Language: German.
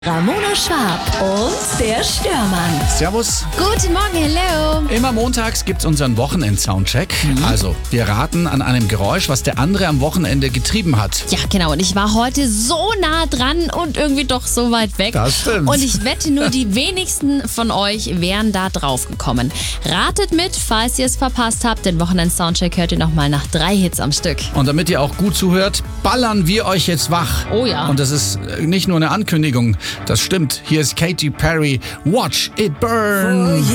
Ramona Schwab und der Störmann. Servus. Guten Morgen, hello. Immer montags gibt's unseren Wochenend-Soundcheck. Also, wir raten an einem Geräusch, was der andere am Wochenende getrieben hat. Ja, genau. Und ich war heute so nah dran und irgendwie doch so weit weg. Das stimmt. Und ich wette, nur die wenigsten von euch wären da drauf gekommen. Ratet mit, falls ihr es verpasst habt. Den Wochenend-Soundcheck hört ihr nochmal nach 3 Hits am Stück. Und damit ihr auch gut zuhört, ballern wir euch jetzt wach. Oh ja. Und das ist nicht nur eine Ankündigung, das stimmt. Hier ist Katy Perry, Watch It Burn.